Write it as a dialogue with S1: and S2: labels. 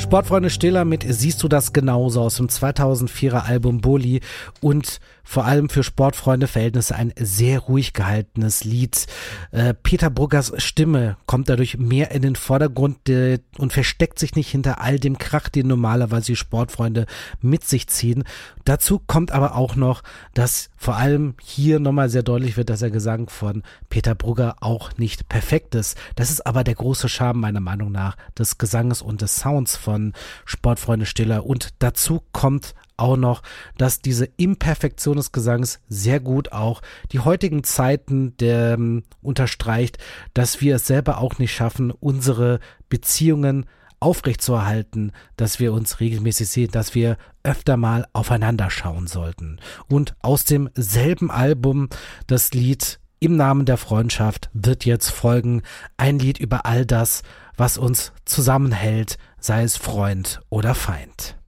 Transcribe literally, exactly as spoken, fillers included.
S1: Sportfreunde Stiller mit Siehst du das genauso aus dem zweitausendvierer Album Bully und vor allem für Sportfreunde Verhältnisse ein sehr ruhig gehaltenes Lied. Äh, Peter Bruggers Stimme kommt dadurch mehr in den Vordergrund äh, und versteckt sich nicht hinter all dem Krach, den normalerweise die Sportfreunde mit sich ziehen. Dazu kommt aber auch noch, dass vor allem hier nochmal sehr deutlich wird, dass der Gesang von Peter Brugger auch nicht perfekt ist. Das ist aber der große Charme meiner Meinung nach des Gesanges und des Sounds von Sportfreunde Stiller. Und dazu kommt auch noch, dass diese Imperfektion des Gesangs sehr gut auch die heutigen Zeiten der, ähm, unterstreicht, dass wir es selber auch nicht schaffen, unsere Beziehungen aufrechtzuerhalten, dass wir uns regelmäßig sehen, dass wir öfter mal aufeinander schauen sollten. Und aus demselben Album das Lied Im Namen der Freundschaft wird jetzt folgen, ein Lied über all das, was uns zusammenhält, sei es Freund oder Feind.